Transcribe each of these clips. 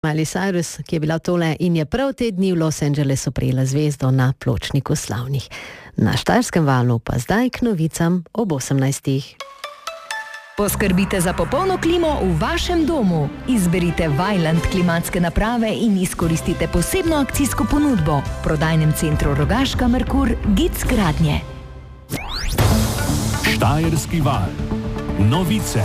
Miley Cyrus, ki je bila tole in je prav te dni v Los Angelesu prejela zvezdo na pločniku slavnih. Na Štajerskem valu pa zdaj k novicam ob 18. Poskrbite za popolno klimo v vašem domu. Izberite Vaillant klimatske naprave in izkoristite posebno akcijsko ponudbo. V prodajnem centru Rogaška Merkur Gic gradnje. Štajerski val. Novice.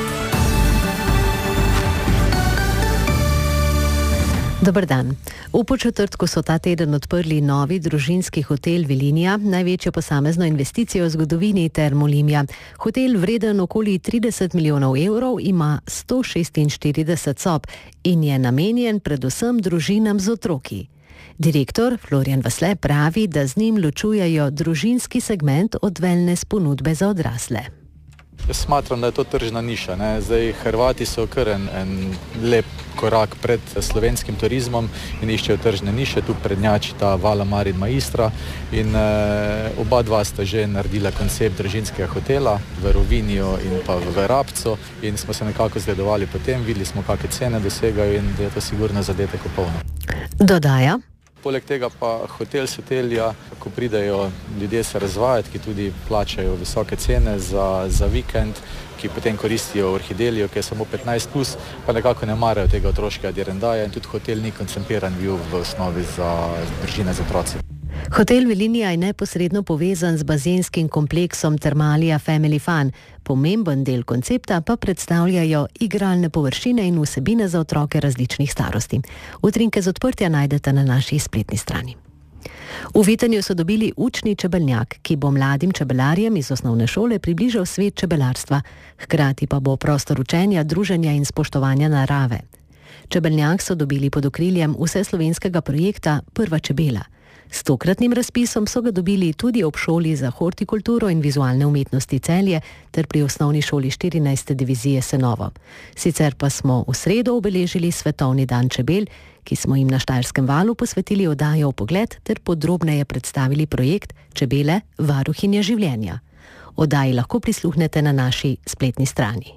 Dober dan. V Podčetrtku so ta teden odprli novi družinski hotel Vilinija, največjo posamezno investicijo v zgodovini Termolimja. Hotel, vreden okoli 30 milijonov evrov, ima 146 sob in je namenjen predvsem družinam z otroki. Direktor Florjan Vasle pravi, da z njim ločujejo družinski segment od wellness ponudbe za odrasle. Jaz smatram, da je to tržna niša. Zdaj, Hrvati so kar en lep korak pred slovenskim turizmom in iščejo tržne niše. Tu prednjači ta Valamar in Maistra in oba dva sta že naredila koncept družinskega hotela v Rovinju in pa v Rabcu in smo se nekako zgledovali potem, videli smo, kakšne cene dosegajo in da je to sigurno zadetek popolno. Dodaja. Poleg tega pa hotel Sotelja, ko pridejo ljudje se razvajati, ki tudi plačajo visoke cene za vikend, ki potem koristijo orhidelijo, ki je samo 15+, pa nekako ne marajo tega otroškega direndaja in tudi hotel ni koncipiran bil v osnovi za družine z otroci. Hotel Vilinija je neposredno povezan z bazenskim kompleksom Thermalia Family Fun. Pomemben del koncepta pa predstavljajo igralne površine in vsebine za otroke različnih starosti. Utrinke z odprtja najdete na naši spletni strani. V Vitanju so dobili učni čebeljak, ki bo mladim čebelarjem iz osnovne šole približal svet čebelarstva. Hkrati pa bo prostor učenja, druženja in spoštovanja narave. Čebeljak so dobili pod okriljem vseslovenskega projekta Prva čebela. S tokratnim razpisom so ga dobili tudi ob šoli za hortikulturo in vizualne umetnosti Celje ter pri osnovni šoli 14. divizije Senovo. Sicer pa smo v sredo obeležili Svetovni dan čebel, ki smo jim na Štajerskem valu posvetili oddajo Pogled ter podrobneje predstavili projekt Čebele varuhinje življenja. Oddaji lahko prisluhnete na naši spletni strani.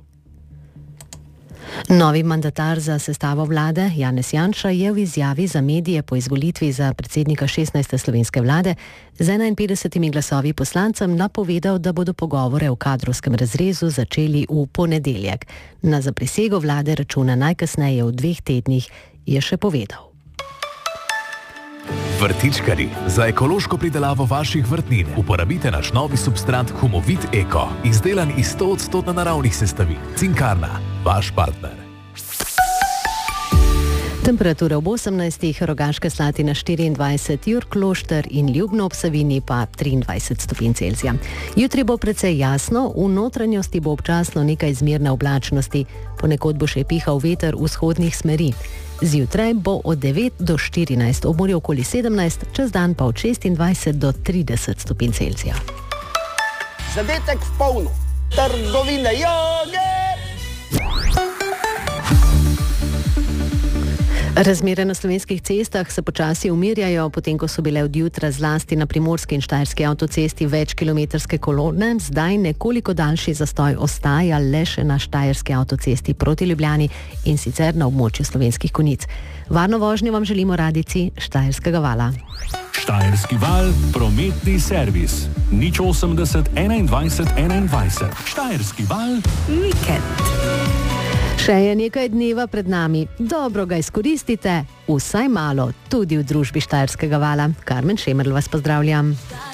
Novi mandatar za sestavo vlade Janez Janša je v izjavi za medije po izvolitvi za predsednika 16. slovenske vlade z 51 glasovi poslancem napovedal, da bodo pogovore o kadrovskem razrezu začeli v ponedeljek. Na zaprisego vlade računa najkasneje v 2 tednih, je še povedal. Vrtičkarji, za ekološko pridelavo vaših vrtnin uporabite naš novi substrat Humovit Eko, izdelan iz 100% naravnih sestavin. Cinkarna, vaš partner. Temperature ob 18, Rogaška Slatina 24, Jurklošter in Ljubno ob Savinji pa 23 stopinj Celzija. Jutri bo precej jasno, v notranjosti bo občasno nekaj zmerne oblačnosti, ponekod bo še pihal veter vzhodnih smeri. Zjutraj bo od 9 do 14, ob morju okoli 17, čez dan pa od 26 do 30 stopinj Celzija. Zadetek v polno. Trgovine joge! Razmere na slovenskih cestah se počasi umirjajo, potem ko so bile od jutra zlasti na primorski in štajerski avtocesti večkilometrske kolone, zdaj nekoliko daljši zastoj ostaja le še na štajerski avtocesti proti Ljubljani in sicer na območju Slovenskih Konjic. Varno vožnjo vam želimo radijci Štajerskega vala. Štajerski val, prometni servis. 080 21 21. Štajerski val, Vikend. Še je nekaj dneva pred nami. Dobro ga izkoristite, vsaj malo, tudi v družbi Štajerskega vala. Karmen Šemerl vas pozdravljam.